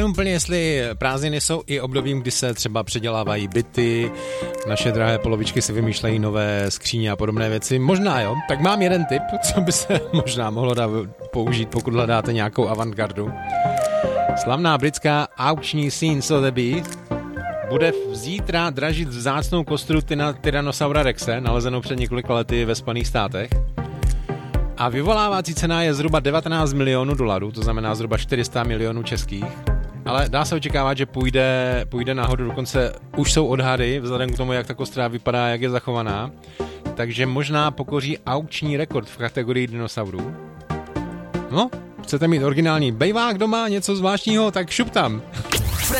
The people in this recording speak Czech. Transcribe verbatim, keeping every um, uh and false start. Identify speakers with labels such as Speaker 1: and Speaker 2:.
Speaker 1: nevím úplně, jestli prázdniny jsou i obdobím, kdy se třeba předělávají byty, naše drahé polovičky si vymýšlejí nové skříně a podobné věci. Možná jo, tak mám jeden tip, co by se možná mohlo dát použít, pokud hledáte nějakou avantgardu. Slavná britská aukční scene Sotheby's bude zítra dražit vzácnou kostru Tyrannosaura Rexe, nalezenou před několika lety ve Spojených státech. A vyvolávací cena je zhruba devatenáct milionů dolarů, to znamená zhruba čtyři sta milionů českých. Ale dá se očekávat, že půjde, půjde nahoru, dokonce už jsou odhady, vzhledem k tomu, jak ta kostra vypadá, jak je zachovaná. Takže možná pokoří aukční rekord v kategorii dinosaurů. No, chcete mít originální bejvák doma, něco zvláštního, tak šup tam.